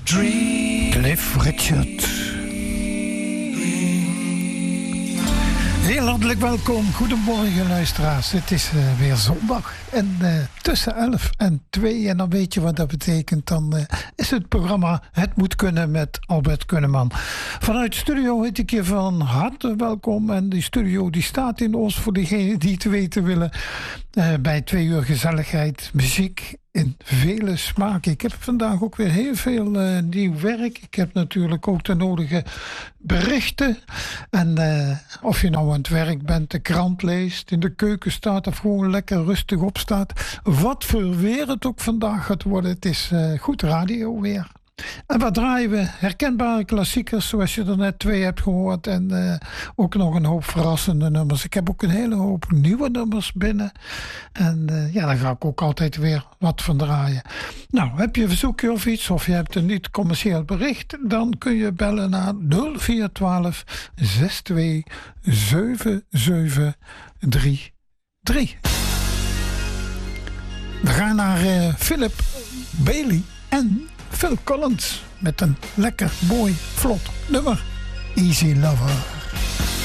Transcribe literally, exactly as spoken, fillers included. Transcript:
Cliff Richard. Heel hartelijk welkom. Goedemorgen luisteraars. Het is uh, weer zondag. En uh, tussen elf en twee. En dan weet je wat dat betekent. Dan uh, is het programma Het Moet Kunnen met Albert Kunneman. Vanuit de studio heet ik je van harte welkom. En die studio die staat in Oost voor diegenen die het weten willen. Uh, bij twee uur gezelligheid, muziek in vele smaken. Ik heb vandaag ook weer heel veel uh, nieuw werk. Ik heb natuurlijk ook de nodige berichten. En uh, of je nou aan het werk bent, de krant leest, in de keuken staat of gewoon lekker rustig opstaat. Wat voor weer het ook vandaag gaat worden. Het is uh, goed radio weer. En wat draaien we? Herkenbare klassiekers, zoals je er net twee hebt gehoord. En uh, ook nog een hoop verrassende nummers. Ik heb ook een hele hoop nieuwe nummers binnen. En uh, ja, daar ga ik ook altijd weer wat van draaien. Nou, heb je een verzoekje of iets, of je hebt een niet commercieel bericht, dan kun je bellen naar nul vier een twee zes twee zeven zeven drie drie. We gaan naar uh, Philip Bailey en Phil Collins met een lekker, mooi, vlot nummer. Easy Lover.